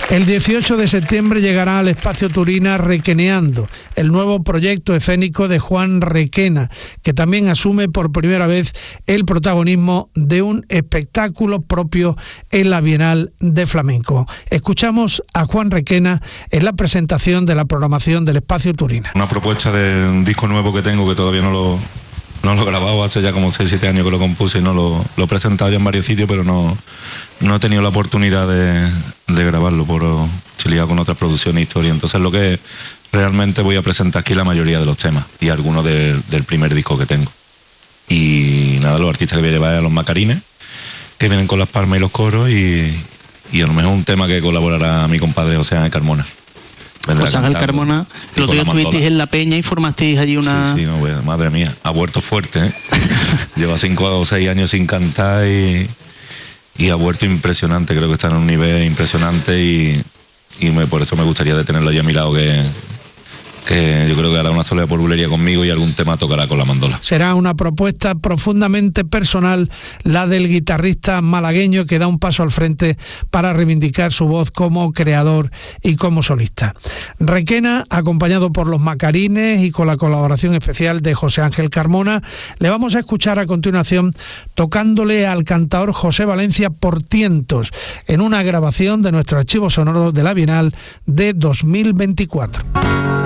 El 18 de septiembre llegará al Espacio Turina Requeneando, el nuevo proyecto escénico de Juan Requena, que también asume por primera vez el protagonismo de un espectáculo propio en la Bienal de Flamenco. Escuchamos a Juan Requena en la presentación de la programación del Espacio Turina. Una propuesta de un disco nuevo que tengo, que todavía no lo he grabado, hace ya como 6-7 años que lo compuse y no lo he presentado ya en varios sitios, pero no he tenido la oportunidad de grabarlo por chiliado con otras producciones e historias. Entonces lo que realmente voy a presentar aquí la mayoría de los temas y algunos del primer disco que tengo. Y nada, los artistas que voy a llevar a los Macarines, que vienen con las palmas y los coros, y a lo mejor un tema que colaborará mi compadre José Ángel Carmona. José Ángel Carmona, el otro día estuvisteis en La Peña y formasteis allí una... Sí, no, pues, madre mía, ha vuelto fuerte, ¿eh? Lleva 5 o 6 años sin cantar y ha vuelto impresionante. Creo que está en un nivel impresionante y por eso me gustaría de tenerlo allí a mi lado, que yo creo que hará una sola por bulería conmigo y algún tema tocará con la mandola. Será una propuesta profundamente personal la del guitarrista malagueño, que da un paso al frente para reivindicar su voz como creador y como solista. Requena, acompañado por los Macarines y con la colaboración especial de José Ángel Carmona, le vamos a escuchar a continuación tocándole al cantador José Valencia por tientos, en una grabación de nuestro archivo sonoro de la Bienal de 2024.